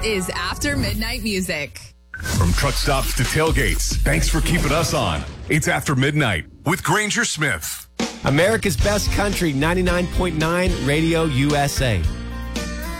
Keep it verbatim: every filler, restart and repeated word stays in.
is After Midnight Music. From truck stops to tailgates, thanks for keeping us on. It's After Midnight with Granger Smith. America's Best Country, ninety-nine point nine Radio U S A.